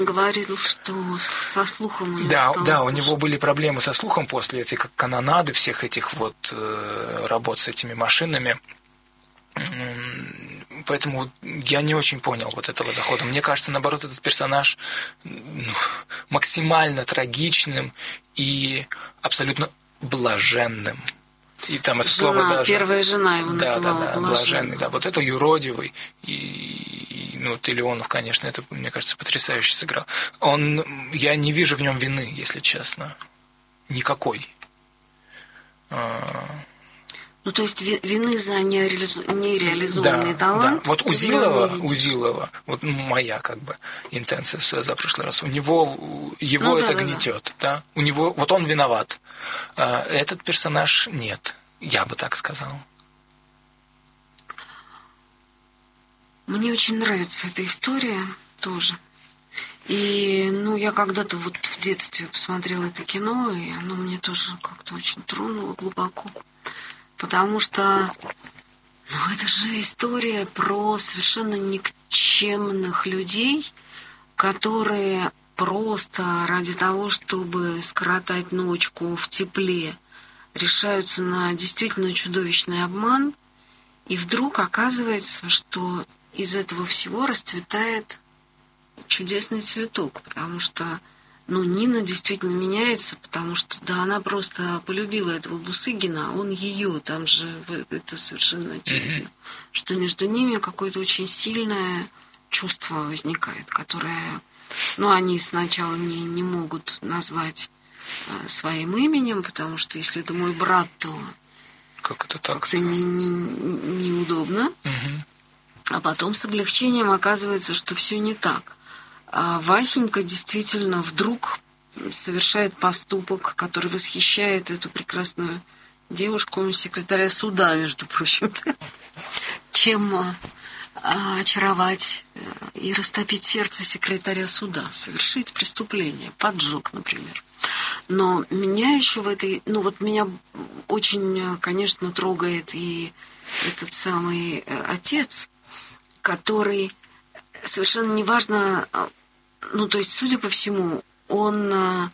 говорил, что со слухом у него Да, стало да, у хуже. него были проблемы со слухом после этой канонады, всех этих вот работ с этими машинами. Поэтому я не очень понял вот этого дохода. Мне кажется, наоборот, этот персонаж максимально трагичным и абсолютно блаженным. И там это слово даже... Первая жена его называла блаженный. Да, вот это юродивый. И Леонов, конечно, это, мне кажется, потрясающе сыграл. Я не вижу в нем вины, если честно. Никакой. То есть вины за нереализованный талант. Да. Вот Узилова, вот моя как бы интенция за прошлый раз, его это гнетет, да. У него, вот он виноват. Этот персонаж нет, я бы так сказал. Мне очень нравится эта история тоже. И, я когда-то вот в детстве посмотрела это кино, и оно мне тоже как-то очень тронуло глубоко. Потому что, это же история про совершенно никчемных людей, которые просто ради того, чтобы скоротать ночку в тепле, решаются на действительно чудовищный обман, и вдруг оказывается, что из этого всего расцветает чудесный цветок, потому что Нина действительно меняется, потому что, она просто полюбила этого Бусыгина, а он ее, там же это совершенно очевидно, что между ними какое-то очень сильное чувство возникает, которое, они сначала не могут назвать своим именем, потому что если это мой брат, то как это так? Как-то неудобно, а потом с облегчением оказывается, что все не так. А Васенька действительно вдруг совершает поступок, который восхищает эту прекрасную девушку, секретаря суда, между прочим, чем очаровать и растопить сердце секретаря суда, совершить преступление, поджог, например. Но меня еще в этой... меня очень, конечно, трогает и этот самый отец, который совершенно неважно... то есть, судя по всему, он...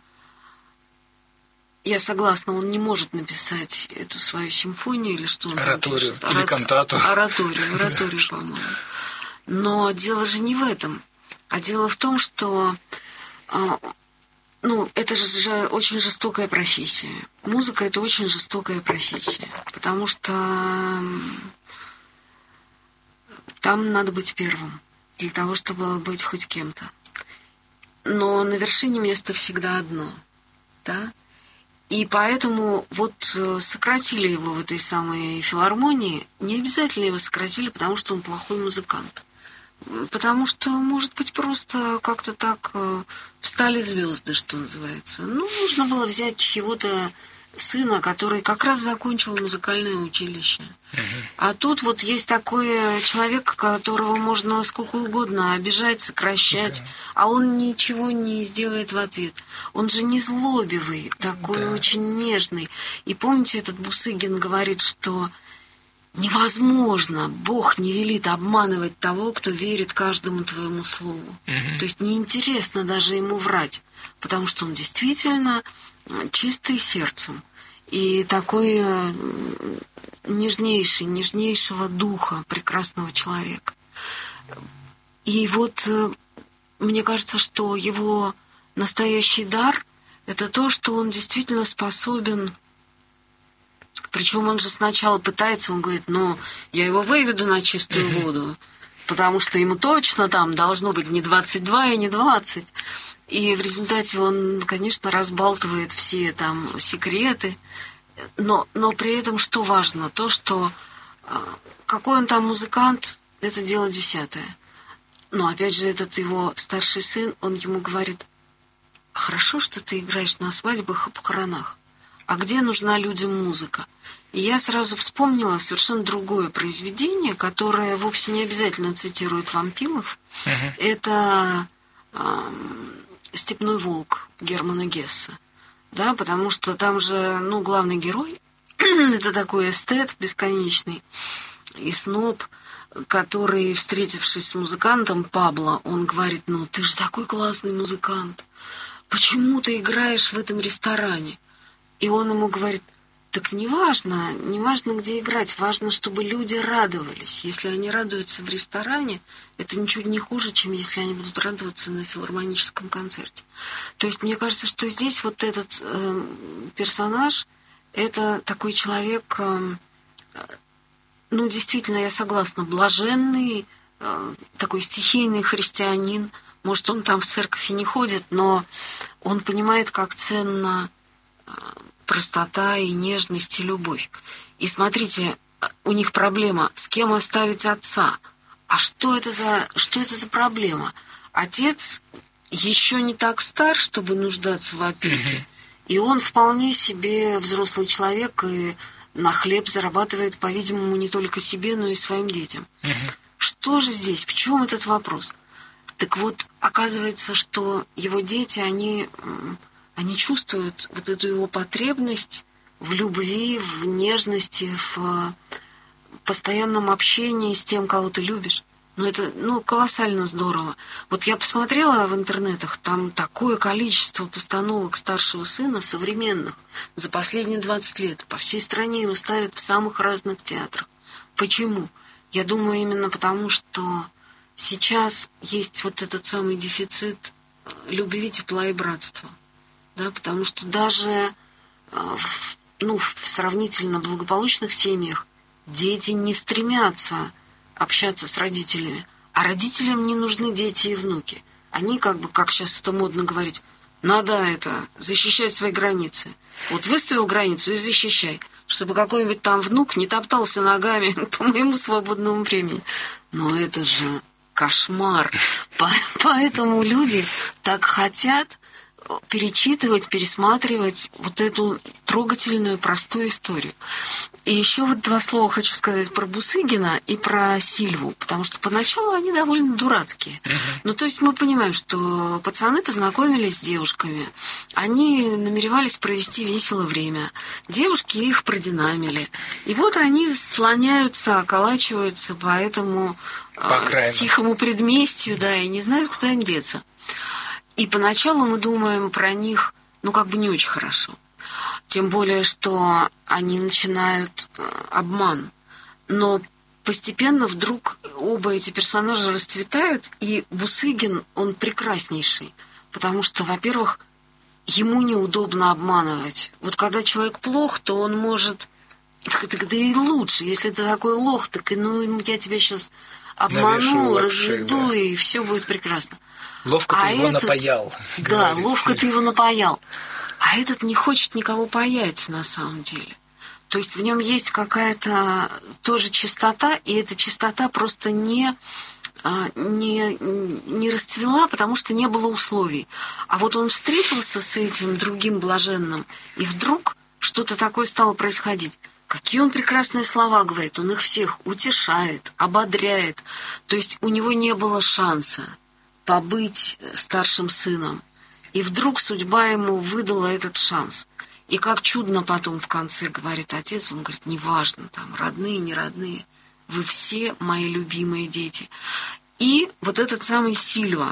Я согласна, он не может написать эту свою симфонию или что он ораторию, там пишет. Или кантату. Ораторию, по-моему. Но дело же не в этом. А дело в том, что... это же очень жестокая профессия. Музыка – это очень жестокая профессия. Потому что там надо быть первым для того, чтобы быть хоть кем-то. Но на вершине место всегда одно. Да? И поэтому сократили его в этой самой филармонии. Не обязательно его сократили, потому что он плохой музыкант. Потому что, может быть, просто как-то так встали звезды, что называется. Нужно было взять чьего-то сына, который как раз закончил музыкальное училище. А тут есть такой человек, которого можно сколько угодно обижать, сокращать, а он ничего не сделает в ответ. Он же не злобивый, такой очень нежный. И помните, этот Бусыгин говорит, что невозможно, Бог не велит обманывать того, кто верит каждому твоему слову. То есть неинтересно даже ему врать, потому что он действительно чистый сердцем и такой нежнейшего духа прекрасного человека. И мне кажется, что его настоящий дар – это то, что он действительно способен. Причем он же сначала пытается, он говорит, я его выведу на чистую воду, потому что ему точно там должно быть не 22 и не 20. И в результате он, конечно, разбалтывает все там секреты. Но при этом что важно? То, что какой он там музыкант, это дело десятое. Но опять же, этот его старший сын, он ему говорит, хорошо, что ты играешь на свадьбах и похоронах. А где нужна людям музыка? И я сразу вспомнила совершенно другое произведение, которое вовсе не обязательно цитирует Вампилов. Это «Степной волк» Германа Гесса. Да, потому что там же, главный герой это такой эстет бесконечный и сноб, который, встретившись с музыкантом Пабло, он говорит: ну, ты же такой классный музыкант, почему ты играешь в этом ресторане? И он ему говорит: так не важно, где играть, важно, чтобы люди радовались. Если они радуются в ресторане, это ничуть не хуже, чем если они будут радоваться на филармоническом концерте. То есть мне кажется, что здесь вот этот персонаж, это такой человек, ну, действительно, я согласна, блаженный, такой стихийный христианин. Может, он там в церковь и не ходит, но он понимает, как ценна простота и нежность и любовь. И смотрите, у них проблема, с кем оставить отца. А что это за проблема? Отец еще не так стар, чтобы нуждаться в опеке. И он вполне себе взрослый человек и на хлеб зарабатывает, по-видимому, не только себе, но и своим детям. Что же здесь? В чем этот вопрос? Так вот, оказывается, что его дети, они чувствуют вот эту его потребность в любви, в нежности, в постоянном общении с тем, кого ты любишь. Ну, это, колоссально здорово. Вот я посмотрела в интернетах, там такое количество постановок старшего сына современных за последние 20 лет. По всей стране его ставят в самых разных театрах. Почему? Я думаю, именно потому, что сейчас есть вот этот самый дефицит любви, тепла и братства. Да, потому что даже в сравнительно благополучных семьях дети не стремятся общаться с родителями, а родителям не нужны дети и внуки. Они как сейчас это модно говорить, надо защищать свои границы. Вот выставил границу и защищай, чтобы какой-нибудь там внук не топтался ногами по моему свободному времени. Но это же кошмар. Поэтому люди так хотят перечитывать, пересматривать вот эту трогательную, простую историю. И еще вот 2 слова хочу сказать про Бусыгина и про Сильву, потому что поначалу они довольно дурацкие. Ну, то есть мы понимаем, что пацаны познакомились с девушками, они намеревались провести веселое время, девушки их продинамили. И вот они слоняются, околачиваются по этому тихому предместью, да, и не знают, куда им деться. И поначалу мы думаем про них, не очень хорошо. Тем более, что они начинают обман. Но постепенно вдруг оба эти персонажа расцветают, и Бусыгин, он прекраснейший. Потому что, во-первых, ему неудобно обманывать. Вот когда человек плох, то он может... Да и лучше, если ты такой лох, так я тебя сейчас обману, разведу, и все будет прекрасно. Ловко ты его напаял. Да, ловко ты его напаял. А этот не хочет никого паять на самом деле. То есть в нем есть какая-то тоже чистота, и эта чистота просто не расцвела, потому что не было условий. А вот он встретился с этим другим блаженным, и вдруг что-то такое стало происходить. Какие он прекрасные слова говорит, он их всех утешает, ободряет. То есть у него не было шанса побыть старшим сыном. И вдруг судьба ему выдала этот шанс. И как чудно потом в конце говорит отец, он говорит, неважно, там, родные, не родные, вы все мои любимые дети. И вот этот самый Сильва.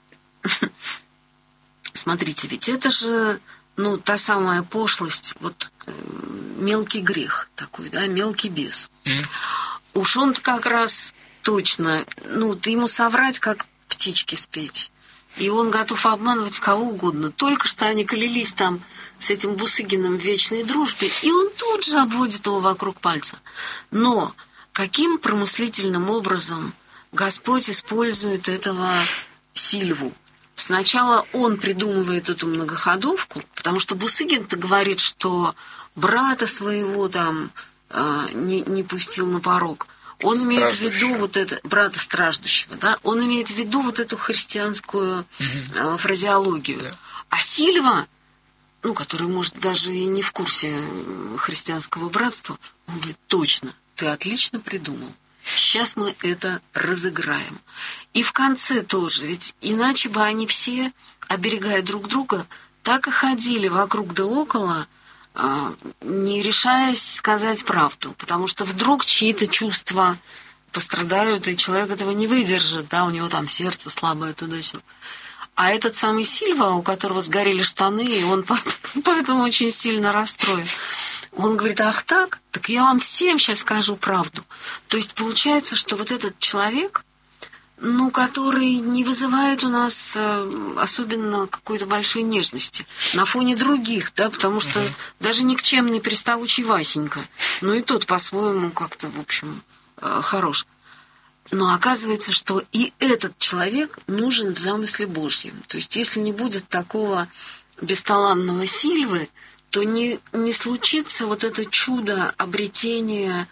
Смотрите, ведь это же, та самая пошлость, мелкий грех такой, да, мелкий бес. Уж он-то как раз точно, ты ему соврать, как птички спеть. И он готов обманывать кого угодно. Только что они клялись там с этим Бусыгиным в вечной дружбе, и он тут же обводит его вокруг пальца. Но каким промыслительным образом Господь использует этого Сильву? Сначала он придумывает эту многоходовку, потому что Бусыгин-то говорит, что брата своего там не пустил на порог. Он имеет в виду брата страждущего, да? Он имеет в виду эту христианскую фразеологию. Да. А Сильва, который, может, даже и не в курсе христианского братства, он говорит, точно, ты отлично придумал. Сейчас мы это разыграем. И в конце тоже, ведь иначе бы они все, оберегая друг друга, так и ходили вокруг да около, не решаясь сказать правду, потому что вдруг чьи-то чувства пострадают, и человек этого не выдержит, да, у него там сердце слабое туда-сюда. А этот самый Сильва, у которого сгорели штаны, и он поэтому очень сильно расстроен, он говорит: ах так я вам всем сейчас скажу правду. То есть получается, что вот этот человек, который не вызывает у нас особенно какой-то большой нежности на фоне других, да, потому что даже никчемный приставучий Васенька, и тот по-своему как-то, в общем, хорош. Но оказывается, что и этот человек нужен в замысле Божьем. То есть если не будет такого бесталанного Сильвы, то не случится вот это чудо обретения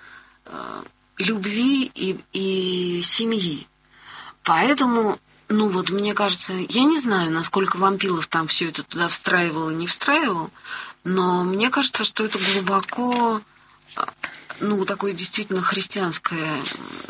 любви и семьи. Поэтому, мне кажется, я не знаю, насколько Вампилов там все это туда встраивал и не встраивал, но мне кажется, что это глубоко, такое действительно христианское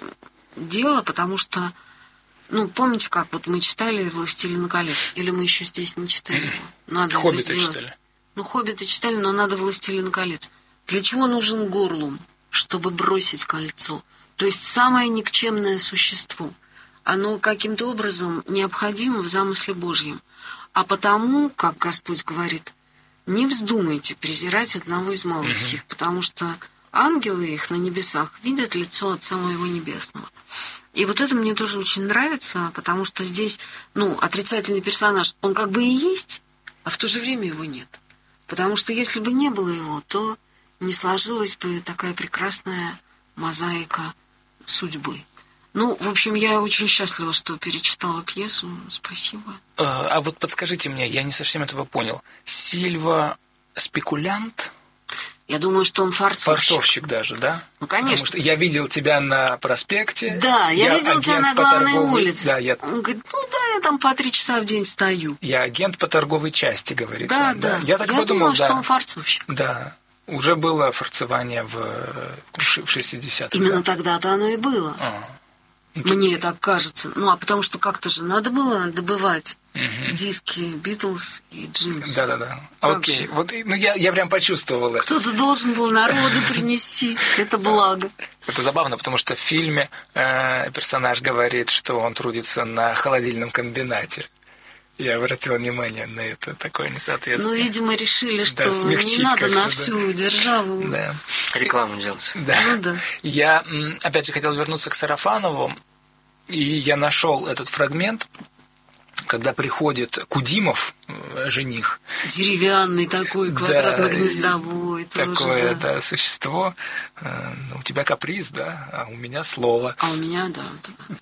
дело, потому что, помните, как вот мы читали «Властелина колец», или мы еще здесь не читали его? Надо «Хоббиты» читали. «Хоббиты» читали, но надо «Властелина колец». Для чего нужен Горлум? Чтобы бросить кольцо. То есть самое никчемное существо. Оно каким-то образом необходимо в замысле Божьем. А потому, как Господь говорит, не вздумайте презирать одного из малых сих, потому что ангелы их на небесах видят лицо Отца Моего Небесного. И вот это мне тоже очень нравится, потому что здесь, отрицательный персонаж, он как бы и есть, а в то же время его нет. Потому что если бы не было его, то не сложилась бы такая прекрасная мозаика судьбы. В общем, я очень счастлива, что перечитала пьесу. Спасибо. А вот подскажите мне, я не совсем этого понял. Сильва спекулянт? Я думаю, что он форцовщик. Форцовщик даже, да? Конечно. Потому что я видел тебя на проспекте. Да, я видел тебя на главной улице. Да, Он говорит, я там по 3 часа в день стою. Я агент по торговой части, говорит. Да. Я так подумал, думаю, что он форцовщик. Да. Уже было форцевание в 60-х. Именно тогда-то оно и было. Мне так кажется. А потому что как-то же надо было добывать диски Битлз и Джинс. Да. Окей. Вот, я прям почувствовал это. Кто-то должен был народу принести это благо. Это забавно, потому что в фильме персонаж говорит, что он трудится на холодильном комбинате. Я обратил внимание на это такое несоответствие. Видимо, решили, что не надо на всю державу рекламу делать. Да. Я, опять же, хотел вернуться к Сарафанову, и я нашел этот фрагмент, когда приходит Кудимов, жених. Деревянный такой, квадратно-гнездовой. Такое, да, существо. У тебя каприз, да, а у меня слово. А у меня, да.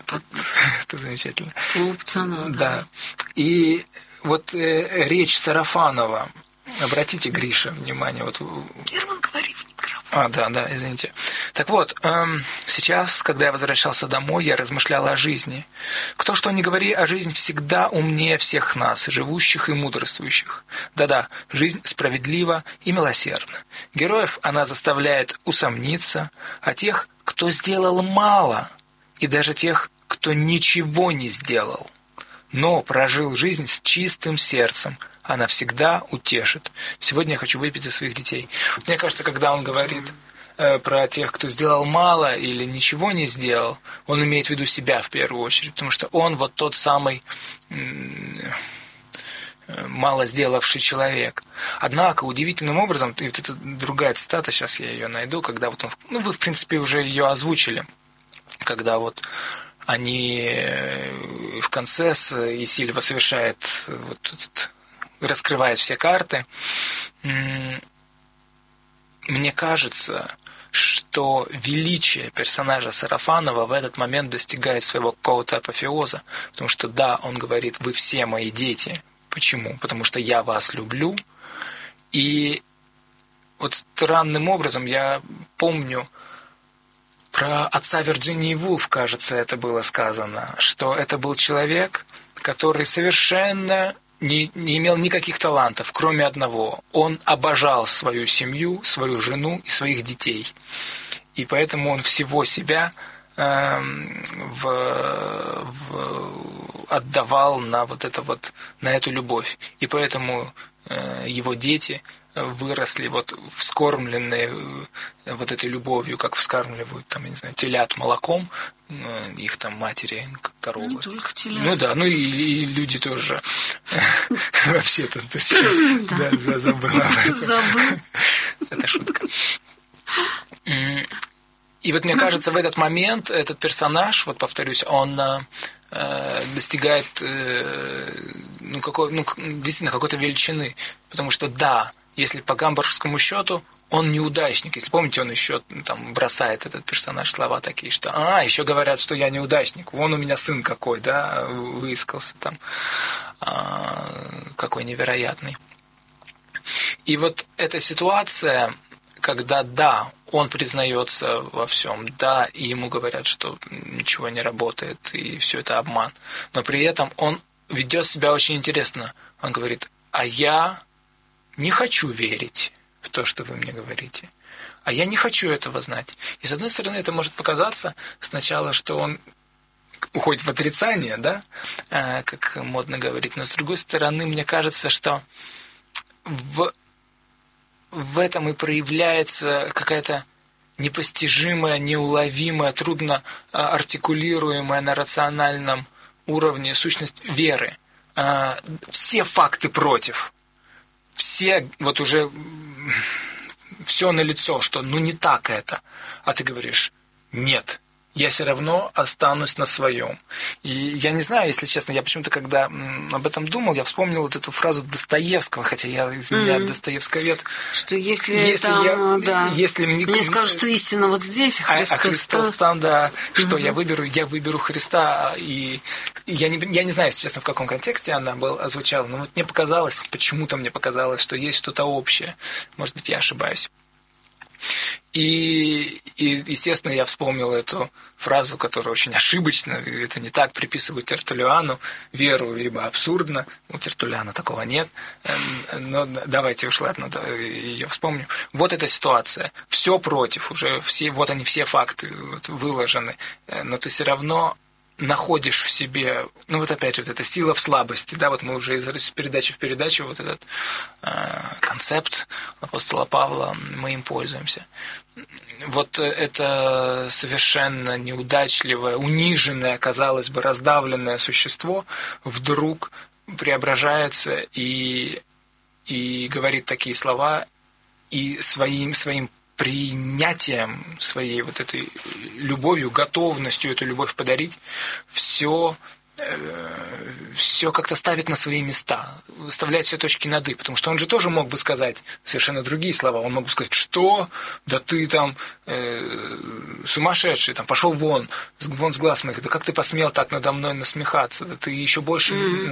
Это замечательно. Слово пацана. Да. И вот речь Сарафанова. Обратите, Гриша, внимание. Герман, говори в микрофон. Да, извините. Так вот, сейчас, когда я возвращался домой, я размышлял о жизни. Кто что ни говори, а жизнь всегда умнее всех нас, живущих и мудрствующих. Да-да, жизнь справедлива и милосердна. Героев она заставляет усомниться, а тех, кто сделал мало, и даже тех, кто ничего не сделал, но прожил жизнь с чистым сердцем, она всегда утешит. Сегодня я хочу выпить за своих детей. Мне кажется, когда он говорит про тех, кто сделал мало или ничего не сделал, он имеет в виду себя в первую очередь, потому что он вот тот самый мало сделавший человек. Однако, удивительным образом, и вот это другая цитата, сейчас я ее найду, когда вот он, вы, в принципе, уже ее озвучили, когда вот они в конце и Сильва совершает вот этот, раскрывает все карты. Мне кажется, что величие персонажа Сарафанова в этот момент достигает своего какого-то апофеоза, потому что да, он говорит: вы все мои дети. Почему? Потому что я вас люблю. И вот странным образом я помню про отца Вирджинии Вулф, кажется, это было сказано, что это был человек, который совершенно не имел никаких талантов, кроме одного. Он обожал свою семью, свою жену и своих детей. И поэтому он всего себя отдавал на вот это вот, на эту любовь. И поэтому его дети выросли вот вскормленные вот этой любовью, как вскармливают, там, я не знаю, телят молоком, их там матери, коровы. Не только телят. Ну да, ну и люди тоже. Вообще-то забыл. Забыл. Это шутка. И вот мне кажется, в этот момент этот персонаж, вот повторюсь, он достигает действительно какой-то величины. Потому что да, если по гамбургскому счету, он неудачник. Если помните, он еще там бросает этот персонаж слова такие, что еще говорят, что я неудачник. Вон у меня сын какой, да, выискался там, какой невероятный. И вот эта ситуация, когда да, он признается во всем, да, и ему говорят, что ничего не работает, и все это обман. Но при этом он ведет себя очень интересно. Он говорит: а я не хочу верить в то, что вы мне говорите. А я не хочу этого знать. И с одной стороны, это может показаться сначала, что он уходит в отрицание, да, как модно говорить. Но с другой стороны, мне кажется, что в этом и проявляется какая-то непостижимая, неуловимая, трудно артикулируемая на рациональном уровне сущность веры. Все факты против. Все вот уже все налицо, что не так это. А ты говоришь: нет, я все равно останусь на своем. И я не знаю, если честно, я почему-то, когда об этом думал, я вспомнил вот эту фразу Достоевского, хотя я из меня Достоевсковед. Что если мне скажут, что истина вот здесь, Христос там, да, что я выберу Христа. И я не знаю, если честно, в каком контексте она озвучала, но вот почему-то мне показалось, что есть что-то общее. Может быть, я ошибаюсь. И, естественно, я вспомнил эту фразу, которая очень ошибочна, это не так, приписывают Тертуллиану веру, ибо абсурдно, у Тертуллиана такого нет, но давайте уж, ладно, ее вспомню. Вот эта ситуация, все против, уже вот они все факты выложены, но ты все равно находишь в себе, вот опять же, вот эта сила в слабости, да, вот мы уже из передачи в передачу вот этот концепт апостола Павла, мы им пользуемся. Вот это совершенно неудачливое, униженное, казалось бы, раздавленное существо вдруг преображается и говорит такие слова, и своим принятием, своей вот этой любовью, готовностью эту любовь подарить, все как-то ставит на свои места, выставляет все точки над «и», потому что он же тоже мог бы сказать совершенно другие слова. Он мог бы сказать: что? Да ты там сумасшедший, там, пошел вон с глаз моих, да как ты посмел так надо мной насмехаться, да ты еще больше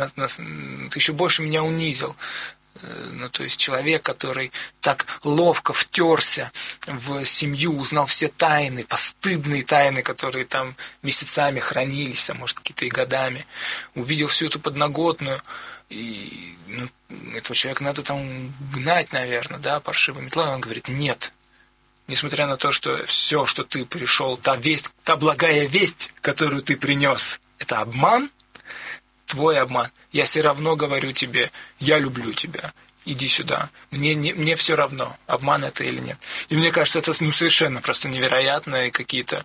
меня унизил. То есть человек, который так ловко втерся в семью, узнал все тайны, постыдные тайны, которые там месяцами хранились, а может, какие-то и годами, увидел всю эту подноготную, и этого человека надо там гнать, наверное, да, паршивой метлой. Он говорит: нет, несмотря на то, что все, что ты пришел, та благая весть, которую ты принес, это обман, твой обман. Я все равно говорю тебе: я люблю тебя. Иди сюда. Мне все равно, обман это или нет. И мне кажется, это совершенно просто невероятные какие-то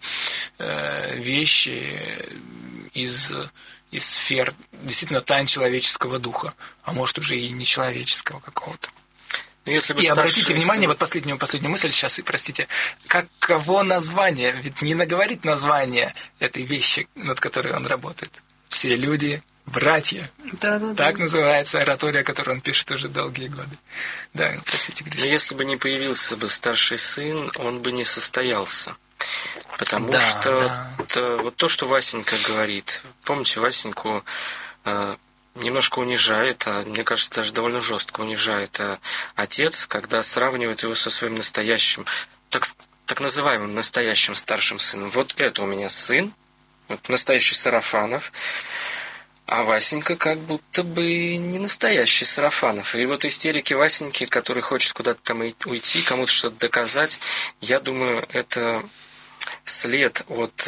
вещи из сфер действительно тайн человеческого духа, а может уже и нечеловеческого какого-то. И обратите внимание, вот последнюю мысль сейчас, и простите, каково название? Ведь не наговорить название этой вещи, над которой он работает. Все люди братья. Да. Так называется оратория, которую он пишет уже долгие годы. Да, простите, Гриша. Но если бы не появился бы старший сын, он бы не состоялся. Потому что вот то, что Васенька говорит. Помните, Васеньку немножко унижает, а мне кажется, даже довольно жестко унижает отец, когда сравнивает его со своим настоящим, так называемым настоящим старшим сыном. Вот это у меня сын, вот настоящий Сарафанов. А Васенька как будто бы не настоящий Сарафанов. И вот истерики Васеньки, который хочет куда-то там уйти, кому-то что-то доказать, я думаю, это след от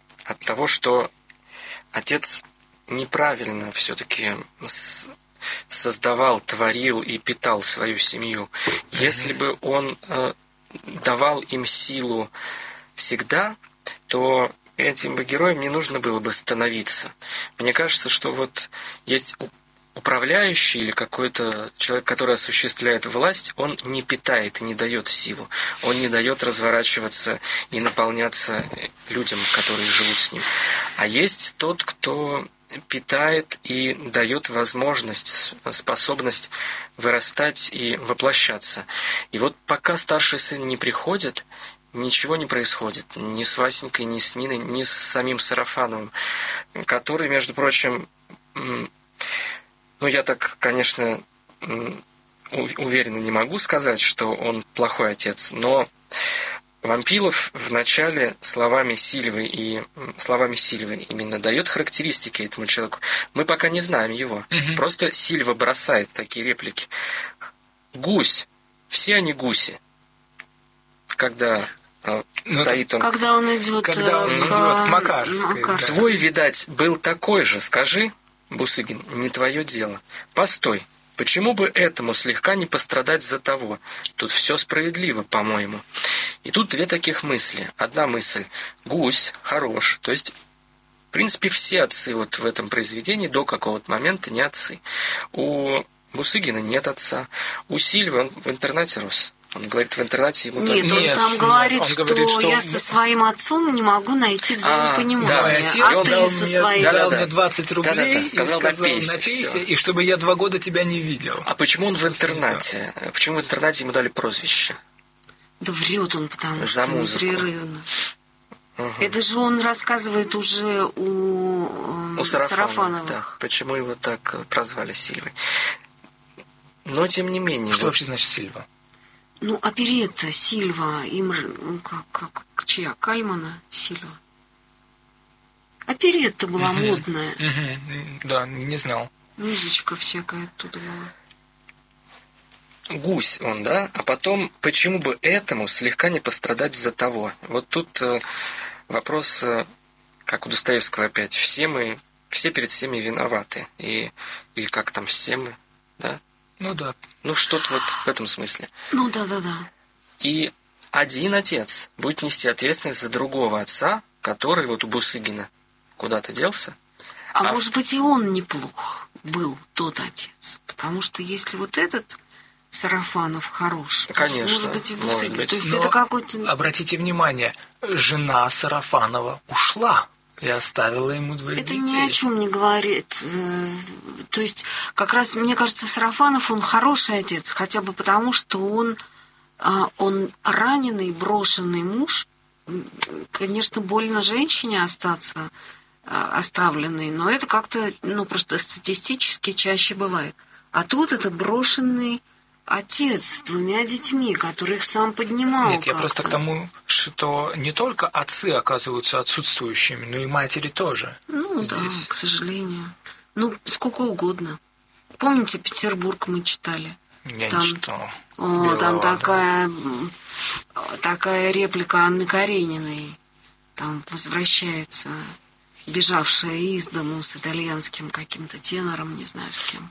того, что отец неправильно все-таки создавал, творил и питал свою семью, если бы он давал им силу всегда, то этим бы героям не нужно было бы становиться. Мне кажется, что вот есть управляющий или какой-то человек, который осуществляет власть, он не питает и не дает силу. Он не дает разворачиваться и наполняться людям, которые живут с ним. А есть тот, кто питает и дает возможность, способность вырастать и воплощаться. И вот пока старший сын не приходит, ничего не происходит. Ни с Васенькой, ни с Ниной, ни с самим Сарафановым, который, между прочим, я так, конечно, уверенно не могу сказать, что он плохой отец, но Вампилов в начале словами Сильвы именно дает характеристики этому человеку. Мы пока не знаем его. Просто Сильва бросает такие реплики. Гусь. Все они гуси. Когда стоит он... Когда он идет к Макарской. Да. Твой, видать, был такой же. Скажи, Бусыгин, не твое дело. Постой. Почему бы этому слегка не пострадать за того? Тут все справедливо, по-моему. И тут две таких мысли. Одна мысль. Гусь хорош. То есть, в принципе, все отцы вот в этом произведении до какого-то момента не отцы. У Бусыгина нет отца. У Сильвы он в интернате рос. Он говорит, в интернате ему... Нет, он там говорит, что я со своим отцом не могу найти взаимопонимание. Отец дал мне 20 рублей и сказал, напейся, и чтобы я 2 года тебя не видел. А почему он в интернате? Почему в интернате ему дали прозвище? Да врет он, потому что непрерывно. Это же он рассказывает уже у Сарафановых. Да. Почему его так прозвали Сильвой? Но, тем не менее... Что вообще значит Сильва? Оперетта, Сильва, чья? Кальмана, Сильва. Оперетта была модная. Да, не знал. Музычка всякая оттуда была. Гусь он, да? А потом, почему бы этому слегка не пострадать за того? Вот тут вопрос, как у Достоевского опять, все перед всеми виноваты. Или как там, все мы, да? Да. Что-то вот в этом смысле. Да. И один отец будет нести ответственность за другого отца, который вот у Бусыгина куда-то делся. А может быть, и он неплох был, тот отец. Потому что если вот этот Сарафанов хорош, конечно, может быть, и Бусыгин. Может быть. То есть это какой-то... Обратите внимание, жена Сарафанова ушла. И оставила ему 2 детей. Это ни о чем не говорит. То есть, как раз, мне кажется, Сарафанов, он хороший отец, хотя бы потому, что он раненый, брошенный муж. Конечно, больно женщине остаться оставленной, но это как-то, просто статистически чаще бывает. А тут это брошенный отец с 2 детьми, который их сам поднимал. Нет, я просто к тому, что не только отцы оказываются отсутствующими, но и матери тоже. Да, к сожалению. Сколько угодно. Помните, Петербург мы читали? Я не читал. Там такая реплика Анны Карениной. Там возвращается бежавшая из дому с итальянским каким-то тенором, не знаю с кем.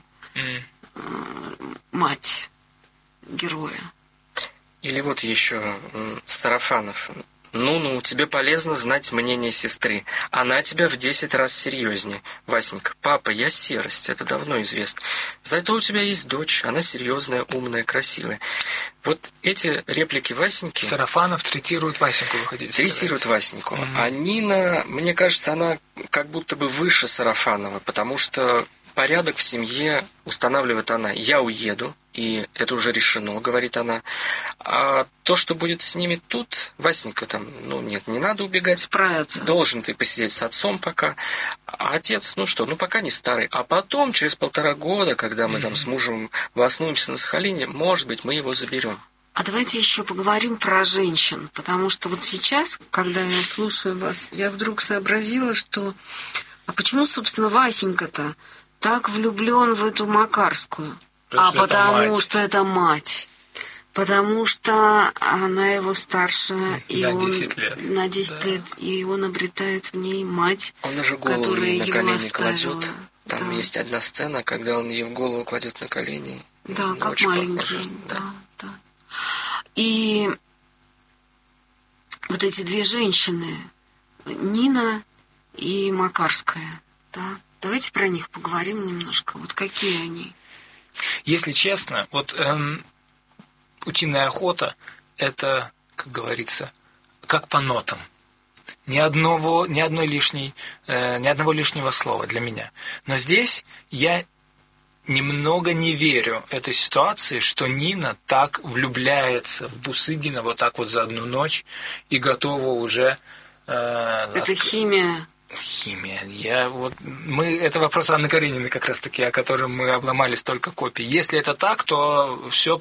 Мать героя. Или вот еще Сарафанов. Тебе полезно знать мнение сестры. Она тебя в 10 раз серьезнее. Васенька, папа, я серость, это давно известно. Зато у тебя есть дочь, она серьезная, умная, красивая. Вот эти реплики Васеньки... Сарафанов третирует Васеньку, выходить. Третирует Васеньку. А Нина, мне кажется, она как будто бы выше Сарафанова, потому что порядок в семье устанавливает она. Я уеду, и это уже решено, говорит она. А то, что будет с ними тут, Васенька там, нет, не надо убегать. Справиться. Должен ты посидеть с отцом пока. А отец, пока не старый. А потом, через 1,5 года, когда мы там с мужем волнуемся на Сахалине, может быть, мы его заберем. А давайте еще поговорим про женщин, потому что вот сейчас, когда я слушаю вас, я вдруг сообразила, что... А почему, собственно, Васенька-то так влюблен в эту Макарскую? Потому что это мать. Потому что она его старше, и на 10 лет, и он обретает в ней мать, он даже голову которая на его колени оставила. кладет. Там есть одна сцена, когда он ей в голову кладет на колени. Да, как маленький. Да. И вот эти две женщины, Нина и Макарская, да, давайте про них поговорим немножко. Вот какие они? Если честно, вот «Утиная охота» — это, как говорится, как по нотам. Ни одного лишнего слова для меня. Но здесь я немного не верю этой ситуации, что Нина так влюбляется в Бусыгина вот так вот за одну ночь и готова уже... Это химия. Химия. Это вопрос Анны Карениной как раз-таки, о котором мы обломали столько копий. Если это так, то все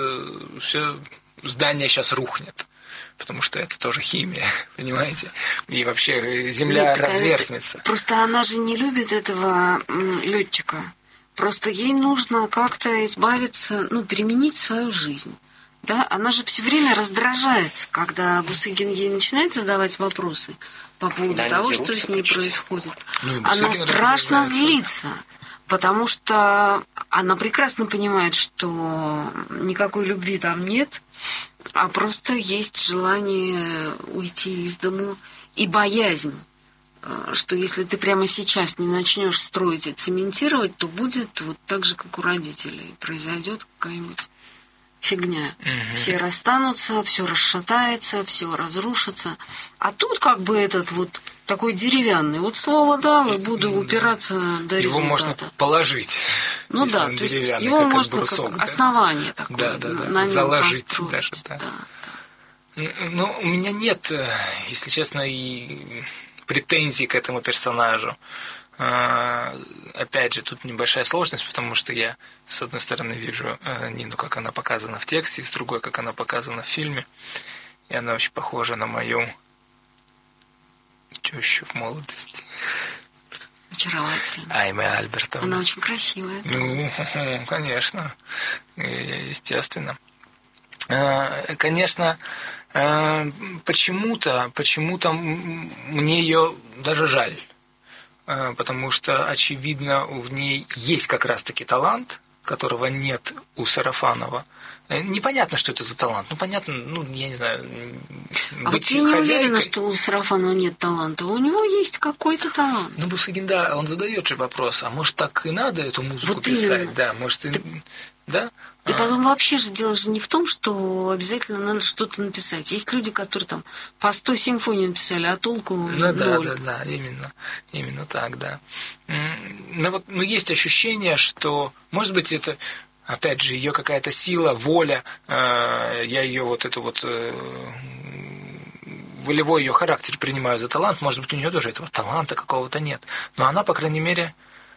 здание сейчас рухнет. Потому что это тоже химия, понимаете? И вообще земля разверзнется. Просто она же не любит этого летчика. Просто ей нужно как-то избавиться, переменить свою жизнь. Да? Она же все время раздражается, когда Бусыгин ей начинает задавать вопросы по поводу того, что с ней происходит. Она страшно злится, потому что она прекрасно понимает, что никакой любви там нет, а просто есть желание уйти из дому и боязнь, что если ты прямо сейчас не начнешь строить и цементировать, то будет вот так же, как у родителей. Произойдет какая-нибудь фигня. Все расстанутся, все расшатается, все разрушится. А тут как бы этот вот такой деревянный. Вот слово дал, и буду упираться до результата. Его можно положить. Ну да, то есть его можно как основание такое на нем заложить построить. Даже, да. Ну, у меня нет, если честно, и претензий к этому персонажу. Опять же, тут небольшая сложность, потому что я, с одной стороны, вижу Нину, как она показана в тексте, и с другой, как она показана в фильме. И она очень похожа на мою тещу в молодости. Очаровательно. Айме Альбертовна. Она очень красивая. Ну, конечно. Естественно. Конечно, почему-то мне ее даже жаль. Потому что, очевидно, в ней есть как раз-таки талант, которого нет у Сарафанова. Непонятно, что это за талант. Понятно, я не знаю, быть я не уверена, что у Сарафанова нет таланта. У него есть какой-то талант. Бусыгин, да, он задает же вопрос, а может, так и надо эту музыку вот писать? Именно. Да, может, да? И потом вообще же дело же не в том, что обязательно надо что-то написать. Есть люди, которые там по 100 симфоний написали, а толку ноль. Да, именно так, да. Но есть ощущение, что, может быть, это, опять же, ее какая-то сила, воля, я ее волевой ее характер принимаю за талант, может быть, у нее тоже этого таланта какого-то нет. Но она, по крайней мере,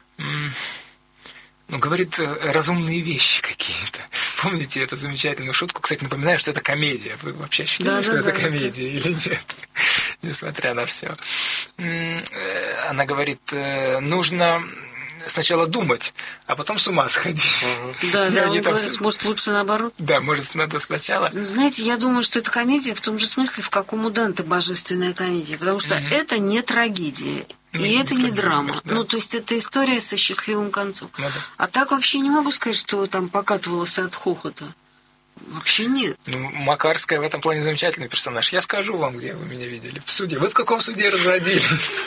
говорит разумные вещи какие-то. Помните эту замечательную шутку? Кстати, напоминаю, что это комедия. Вы вообще считаете, что это комедия или нет? Несмотря на все. Она говорит, нужно сначала думать, а потом с ума сходить. Да, он говорит, может, лучше наоборот? Да, может, надо сначала... Знаете, я думаю, что это комедия в том же смысле, в каком у Данте божественная комедия, потому что это не трагедия. И это не драма. Да. То есть это история со счастливым концом. Да. А так вообще не могу сказать, что там покатывалась от хохота. Вообще нет. Макарская в этом плане замечательный персонаж. Я скажу вам, где вы меня видели. В суде. Вы в каком суде разводились?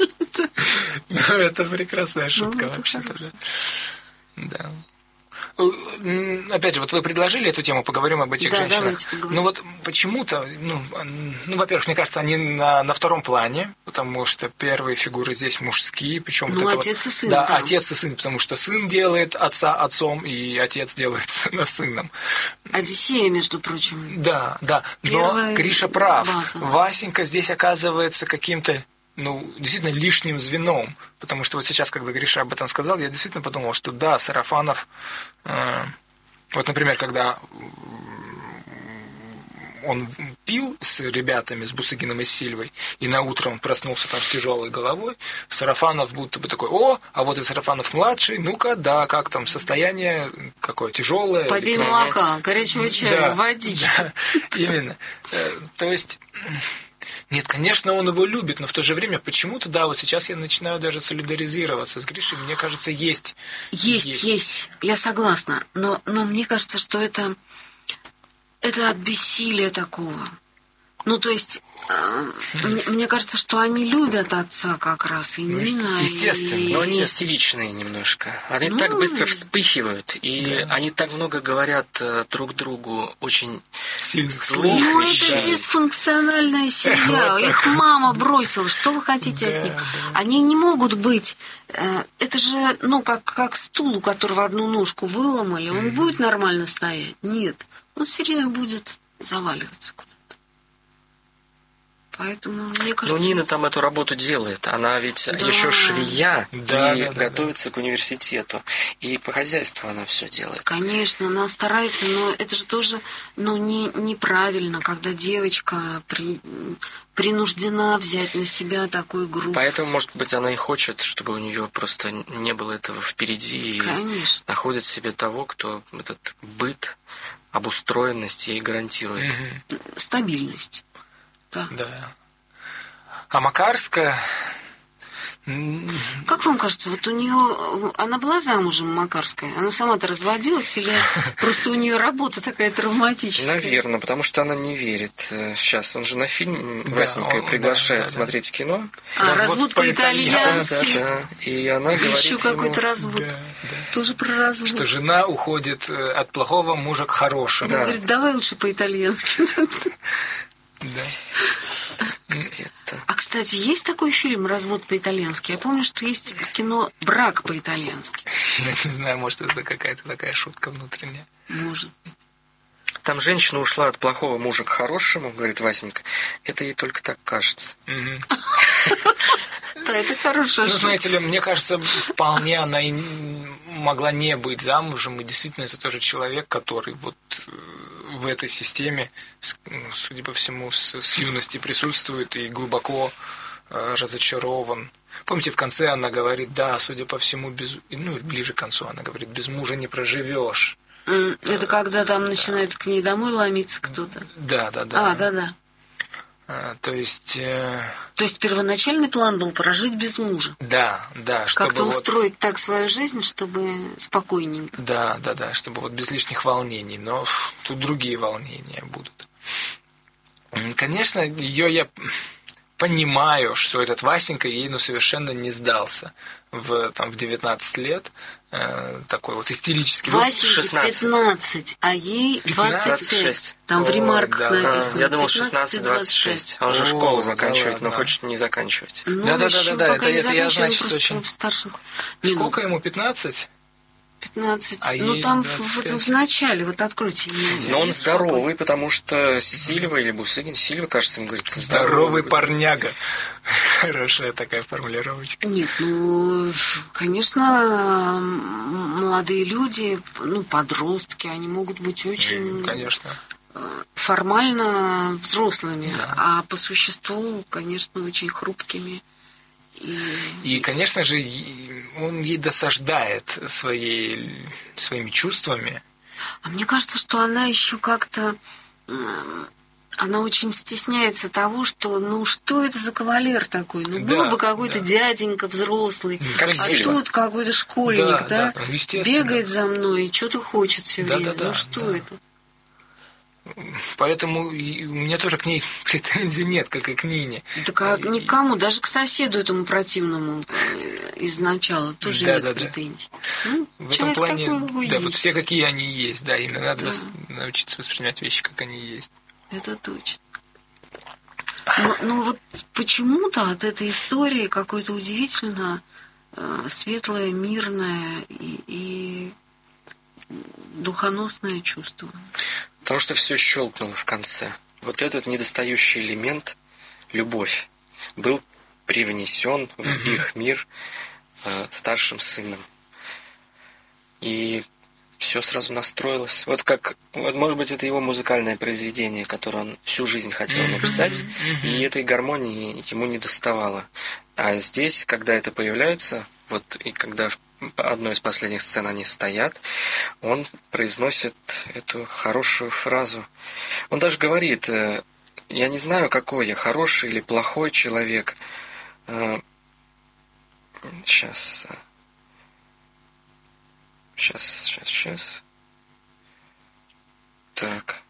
Это прекрасная шутка вообще-то. Да. Опять же, вы предложили эту тему, поговорим об этих женщинах. Почему-то, во-первых, мне кажется, они на втором плане, потому что первые фигуры здесь мужские, причем отец и сын. Да, отец и сын, потому что сын делает отца отцом, и отец делает сына сыном. Одиссея, между прочим. Да. Но Гриша прав. Васенька здесь оказывается каким-то действительно лишним звеном. Потому что вот сейчас, когда Гриша об этом сказал, я действительно подумал, что да, Сарафанов... например, когда он пил с ребятами, с Бусыгиным и с Сильвой, и на утро он проснулся там с тяжелой головой, Сарафанов будто бы такой, а вот и Сарафанов-младший, ну-ка, да, как там, состояние какое, тяжелое? Попей молока, горячего чая, водички. Да, именно. То есть... Нет, конечно, он его любит, но в то же время почему-то, да, вот сейчас я начинаю даже солидаризироваться с Гришей. Мне кажется, есть. Я согласна. Но мне кажется, что это от бессилия такого. Ну, то есть, мне кажется, что они любят отца как раз, и Нина. Естественно. Но они истеричные немножко. Они так быстро вспыхивают, и они так много говорят друг другу очень злых вещей. Это дисфункциональная семья. Их мама бросила. Что вы хотите от них? Они не могут быть... Это же, как стул, у которого одну ножку выломали. Он будет нормально стоять? Нет. Он все время будет заваливаться куда-то. Поэтому, мне кажется... Нина там эту работу делает. Она ведь еще швея и готовится к университету. И по хозяйству она все делает. Конечно, она старается, но это же тоже неправильно, когда девочка принуждена взять на себя такой груз. Поэтому, может быть, она и хочет, чтобы у нее просто не было этого впереди. Конечно. И находит себе того, кто этот быт, обустроенность ей гарантирует. Стабильность. Да. А Макарская... Как вам кажется, вот у нее... Она была замужем, Макарская? Она сама-то разводилась или просто у нее работа такая травматическая? Наверное, потому что она не верит. Сейчас он же на фильм Васенька приглашает смотреть кино. Развод по-итальянски. Да. И она говорит еще какой-то развод. Тоже про развод. Что жена уходит от плохого мужа к хорошему. Она говорит, давай лучше по-итальянски. Да. Где-то. А, кстати, есть такой фильм «Развод по-итальянски»? Я помню, что есть кино «Брак по-итальянски». Я не знаю, может, это какая-то такая шутка внутренняя. Может быть. Там женщина ушла от плохого мужа к хорошему, говорит Васенька. Это ей только так кажется. Да, это хорошая шутка. Знаете ли, мне кажется, вполне она и могла не быть замужем, и действительно это тоже человек, который вот в этой системе, судя по всему, с юности присутствует и глубоко разочарован. Помните, в конце она говорит, да, судя по всему, ближе к концу она говорит, без мужа не проживешь. Это когда там начинает к ней домой ломиться кто-то? Да. Да. То есть первоначальный план был прожить без мужа. Да. Как-то устроить так свою жизнь, чтобы спокойненько. Да, чтобы вот без лишних волнений. Но тут другие волнения будут. Конечно, ее я понимаю, что этот Васенька ей совершенно не сдался в 19 лет. Такой вот истерический. Васеньке 15, а ей 26. Там в ремарках написано. Я думал 16-26. Он же школу заканчивает, но хочет не заканчивать. Да. Это я, значит, очень... В старшем... Сколько ему, 15? 15. А там в начале, вот откройте. Но он здоровый, потому что Сильва или Бусыгин, Сильва, кажется, им говорит, здоровый парняга. Хорошая такая формулировочка. Нет, конечно, молодые люди, подростки, они могут быть очень... Конечно. Формально взрослыми, а по существу, конечно, очень хрупкими. И, конечно же, он ей досаждает своими чувствами. А мне кажется, что она еще как-то... Она очень стесняется того, что, что это за кавалер такой? Был бы какой-то дяденька взрослый, тут какой-то школьник, бегает за мной и что-то хочет все время. Что это? Поэтому у меня тоже к ней претензий нет, как и к Нине. Да никому, даже к соседу этому противному изначала тоже нет претензий. В этом плане, вот все какие они есть, именно надо научиться воспринимать вещи, как они есть. Это точно. Но вот почему-то от этой истории какое-то удивительно светлое, мирное и духоносное чувство. Потому что все щелкнуло в конце. Вот этот недостающий элемент, любовь, был привнесен в их мир старшим сыном. И все сразу настроилось. Вот может быть, это его музыкальное произведение, которое он всю жизнь хотел написать, и этой гармонии ему не доставало. А здесь, когда это появляется, и когда в одной из последних сцен они стоят, он произносит эту хорошую фразу. Он даже говорит, я не знаю, какой я, хороший или плохой человек. Сейчас. Так.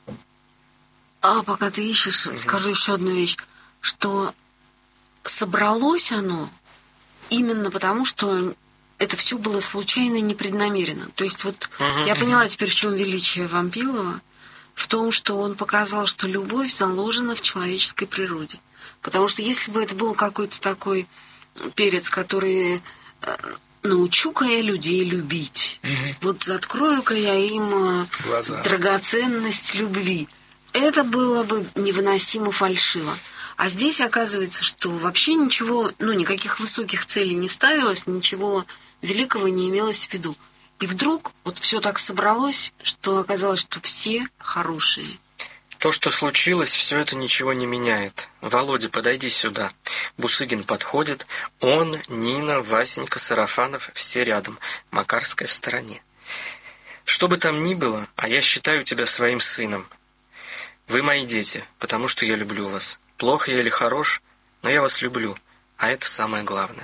Пока ты ищешь, скажу еще одну вещь, что собралось оно именно потому, что это все было случайно и непреднамеренно. То есть вот я поняла теперь, в чем величие Вампилова, в том, что он показал, что любовь заложена в человеческой природе. Потому что если бы это был какой-то такой перец, который научу-ка я людей любить, вот открою-ка я им драгоценность любви, это было бы невыносимо фальшиво. А здесь оказывается, что вообще ничего, никаких высоких целей не ставилось, ничего великого не имелось в виду. И вдруг вот все так собралось, что оказалось, что все хорошие. То, что случилось, все это ничего не меняет. Володя, подойди сюда. Бусыгин подходит. Он, Нина, Васенька, Сарафанов, все рядом. Макарская в стороне. Что бы там ни было, а я считаю тебя своим сыном. Вы мои дети, потому что я люблю вас. Плохо я или хорош, но я вас люблю, а это самое главное.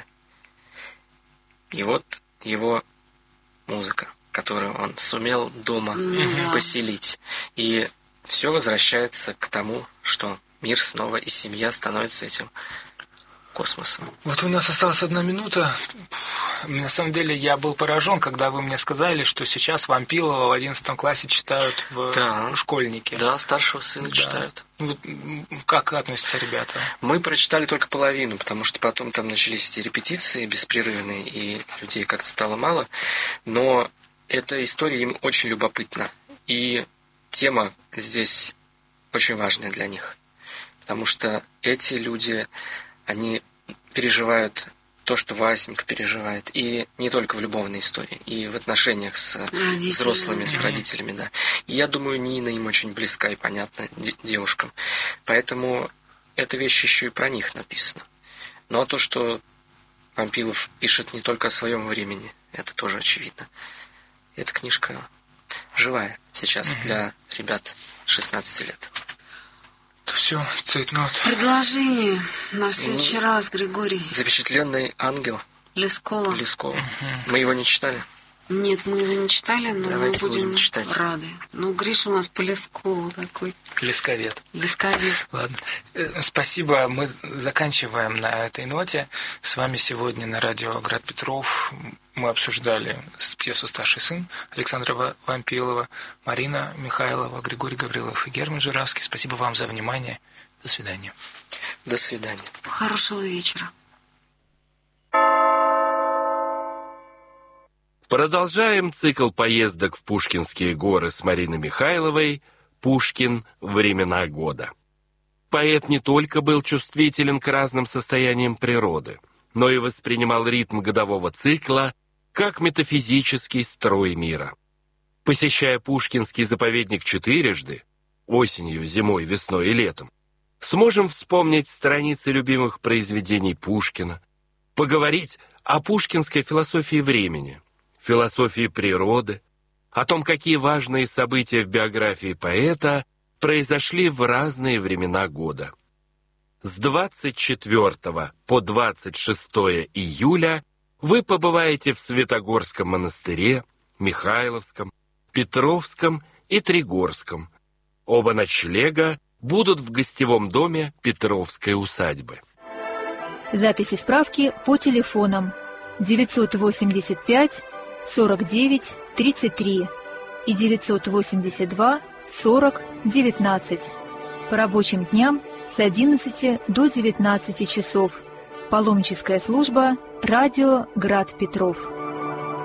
И вот его музыка, которую он сумел дома поселить. И все возвращается к тому, что мир снова и семья становятся этим космосом. Вот у нас осталась 1 минута. На самом деле я был поражен, когда вы мне сказали, что сейчас Вампилова в 11 классе читают в школьнике. Да, старшего сына читают. Вот как относятся ребята? Мы прочитали только половину, потому что потом там начались эти репетиции беспрерывные, и людей как-то стало мало. Но эта история им очень любопытна. И тема здесь очень важная для них. Потому что эти люди, они переживают то, что Васенька переживает. И не только в любовной истории, и в отношениях с взрослыми, с родителями, да. И я думаю, Нина им очень близка и понятна девушкам. Поэтому эта вещь еще и про них написана. Но то, что Вампилов пишет не только о своем времени, это тоже очевидно. Эта книжка живая сейчас для ребят 16 лет. Все, цейтнот. Предложение на следующий раз, Григорий. Запечатленный ангел. Лескова. Мы его не читали? Нет, мы его не читали, но давайте мы будем читать. Рады. Гриша у нас по Лескову такой. Лесковед. Ладно. Спасибо. Мы заканчиваем на этой ноте. С вами сегодня на радио Град Петров мы обсуждали пьесу «Старший сын» Александра Вампилова, Марина Михайлова, Григорий Гаврилов и Герман Журавский. Спасибо вам за внимание. До свидания. До свидания. Хорошего вечера. Продолжаем цикл поездок в Пушкинские горы с Мариной Михайловой «Пушкин. Времена года». Поэт не только был чувствителен к разным состояниям природы, но и воспринимал ритм годового цикла как метафизический строй мира. Посещая Пушкинский заповедник 4 – осенью, зимой, весной и летом, сможем вспомнить страницы любимых произведений Пушкина, поговорить о пушкинской философии времени, философии природы, о том, какие важные события в биографии поэта произошли в разные времена года. С 24 по 26 июля вы побываете в Святогорском монастыре, Михайловском, Петровском и Тригорском. Оба ночлега будут в гостевом доме Петровской усадьбы. Записи справки по телефонам 985 49 33 и 982 40 19. По рабочим дням с 11 до 19 часов. Паломническая служба «Радио Град Петров».